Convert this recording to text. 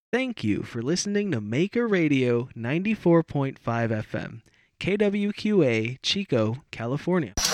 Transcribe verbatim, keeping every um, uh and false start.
Thank you for listening to Maker Radio ninety-four point five F M, K W Q A, Chico, California.